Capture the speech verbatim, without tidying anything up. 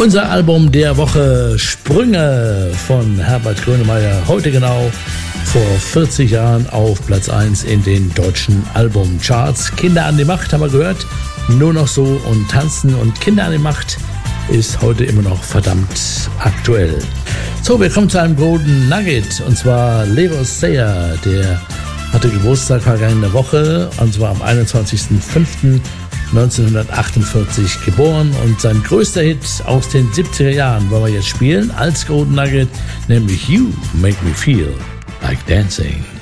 Unser Album der Woche, Sprünge von Herbert Grönemeyer, heute genau vor vierzig Jahren auf Platz eins in den deutschen Albumcharts. Kinder an die Macht haben wir gehört, nur noch so und tanzen, und Kinder an die Macht ist heute immer noch verdammt aktuell. So, wir kommen zu einem Golden Nugget, und zwar Leo Sayer, der hatte Geburtstag vergangene Woche, und zwar am einundzwanzigsten fünften neunzehnhundertachtundvierzig geboren, und sein größter Hit aus den siebziger Jahren wollen wir jetzt spielen als Golden Nugget, nämlich You Make Me Feel Like Dancing.